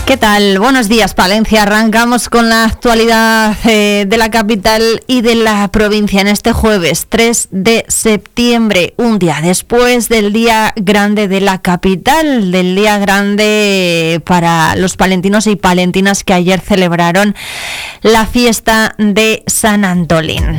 ¿Qué tal? Buenos días, Palencia. Arrancamos con la actualidad de la capital y de la provincia en este jueves 3 de septiembre, un día después del Día Grande de la capital, del Día Grande para los palentinos y palentinas que ayer celebraron la fiesta de San Antolín.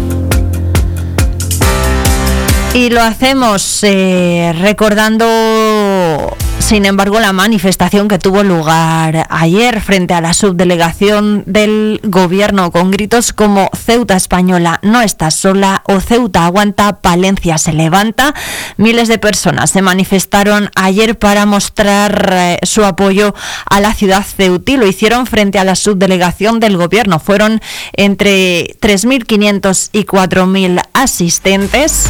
Y lo hacemos recordando, sin embargo, la manifestación que tuvo lugar ayer frente a la subdelegación del Gobierno, con gritos como Ceuta española no está sola o Ceuta aguanta, Palencia se levanta. Miles de personas se manifestaron ayer para mostrar su apoyo a la ciudad ceutí. Lo hicieron frente a la subdelegación del Gobierno. Fueron entre 3.500 y 4.000 asistentes.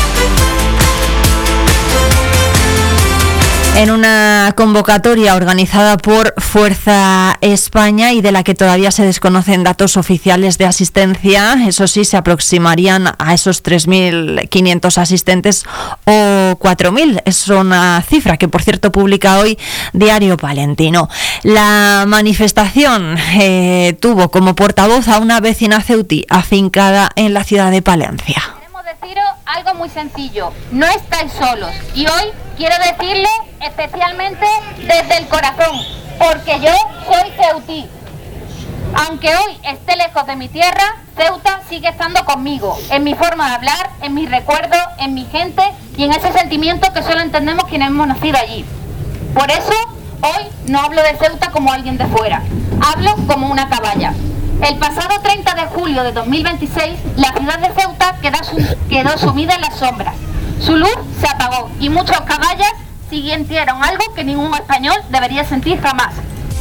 En una convocatoria organizada por Fuerza España y de la que todavía se desconocen datos oficiales de asistencia, eso sí, se aproximarían a esos 3.500 asistentes o 4.000. Es una cifra que, por cierto, publica hoy Diario Palentino. La manifestación tuvo como portavoz a una vecina ceutí afincada en la ciudad de Palencia. Queremos deciros algo muy sencillo: no estáis solos, y hoy quiero decirlo especialmente desde el corazón, porque yo soy ceutí. Aunque hoy esté lejos de mi tierra, Ceuta sigue estando conmigo, en mi forma de hablar, en mis recuerdos, en mi gente y en ese sentimiento que solo entendemos quienes hemos nacido allí. Por eso, hoy no hablo de Ceuta como alguien de fuera, hablo como una caballa. El pasado 30 de julio de 2026, la ciudad de Ceuta quedó sumida en las sombras. Su luz se apagó y muchos caballas sintieron algo que ningún español debería sentir jamás.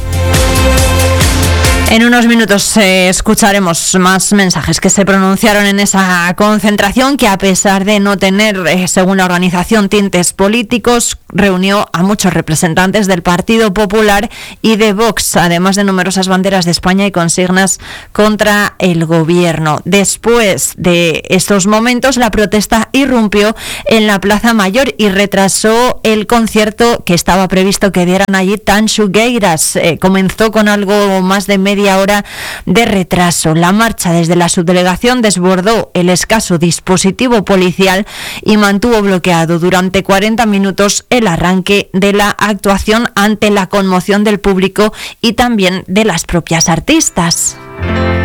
En unos minutos escucharemos más mensajes que se pronunciaron en esa concentración que, a pesar de no tener, según la organización, tintes políticos, reunió a muchos representantes del Partido Popular y de Vox, además de numerosas banderas de España y consignas contra el Gobierno. Después de estos momentos, la protesta irrumpió en la Plaza Mayor y retrasó el concierto que estaba previsto que dieran allí Tanxugueiras. Comenzó con algo más de media hora de retraso. La marcha desde la subdelegación desbordó el escaso dispositivo policial y mantuvo bloqueado durante 40 minutos el arranque de la actuación ante la conmoción del público y también de las propias artistas.